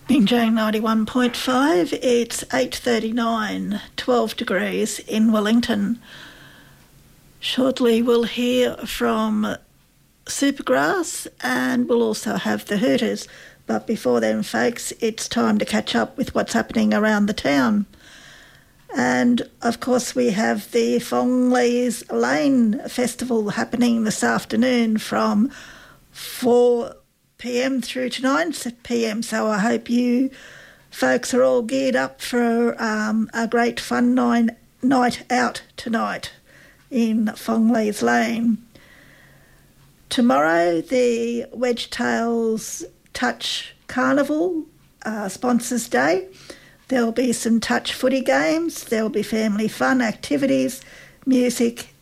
Binjang 91.5, it's 8:39, 12 degrees in Wellington. Shortly we'll hear from Supergrass and we'll also have the Hooters. But before then, folks, it's time to catch up with what's happening around the town. And, of course, we have the Fongleys Lane Festival happening this afternoon from 4 p.m. through to 9 p.m. So I hope you folks are all geared up for a great fun night out tonight in Fongleys Lane. Tomorrow, the Wedgetails Touch Carnival sponsors day. There'll be some touch footy games, there'll be family fun activities, music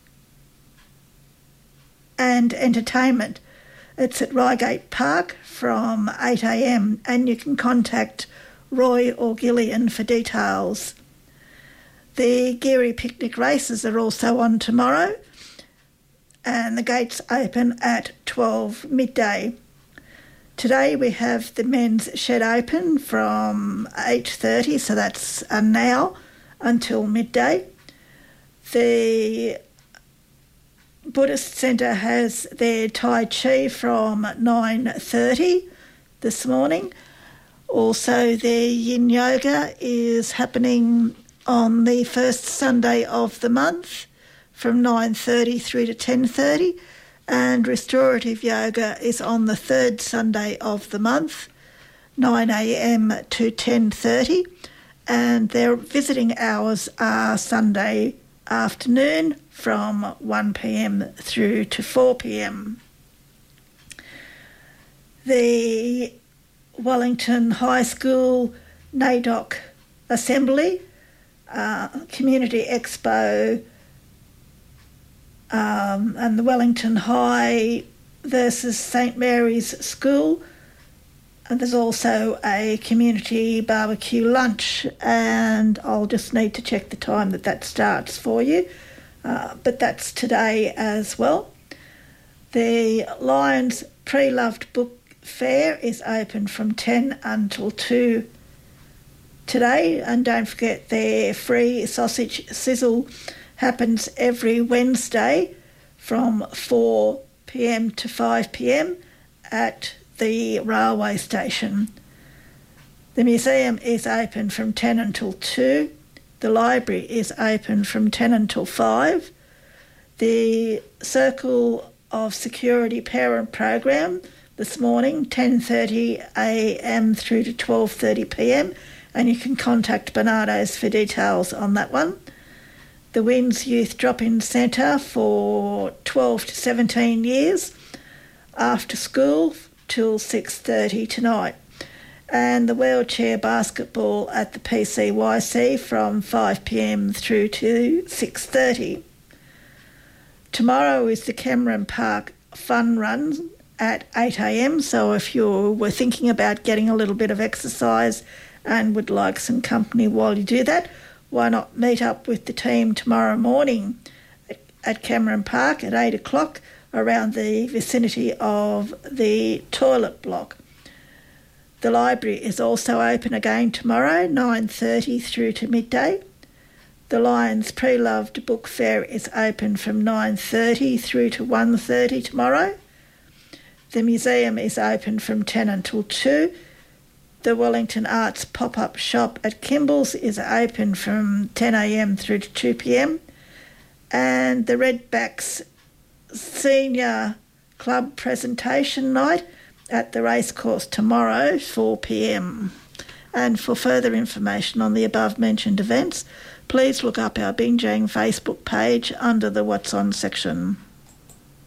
and entertainment. It's at Reigate Park from 8 a.m. and you can contact Roy or Gillian for details. The Geary Picnic races are also on tomorrow and the gates open at 12 midday. Today we have the men's shed open from 8:30, so that's now until midday. The Buddhist Centre has their Tai Chi from 9:30 this morning. Also, their Yin Yoga is happening on the first Sunday of the month from 9:30 through to 10:30. And restorative yoga is on the third Sunday of the month, 9 a.m. to 10:30, and their visiting hours are Sunday afternoon from 1 p.m. through to 4 p.m. The Wellington High School NAIDOC Assembly Community Expo and the Wellington High versus St Mary's School. And there's also a community barbecue lunch, and I'll just need to check the time that starts for you. But that's today as well. The Lions Pre-Loved Book Fair is open from 10 until 2 today. And don't forget their free sausage sizzle happens every Wednesday from 4 p.m. to 5 p.m. at the railway station. The museum is open from 10 until 2. The library is open from 10 until 5. The Circle of Security Parent Program this morning, 10:30 a.m. through to 12:30 p.m. and you can contact Bernardo's for details on that one. The Winds Youth Drop-In Centre for 12 to 17 years, after school till 6:30 tonight. And the wheelchair basketball at the PCYC from 5 p.m. through to 6:30. Tomorrow is the Cameron Park Fun Run at 8 a.m. So if you were thinking about getting a little bit of exercise and would like some company while you do that, why not meet up with the team tomorrow morning at Cameron Park at 8 o'clock around the vicinity of the toilet block. The library is also open again tomorrow, 9:30 through to midday. The Lions Pre-Loved Book Fair is open from 9:30 through to 1:30 tomorrow. The museum is open from 10 until 2. The Wellington Arts Pop-Up Shop at Kimball's is open from 10 a.m. through to 2 p.m. And the Redbacks Senior Club Presentation Night at the Racecourse tomorrow, 4 p.m. And for further information on the above-mentioned events, please look up our Binjang Facebook page under the What's On section.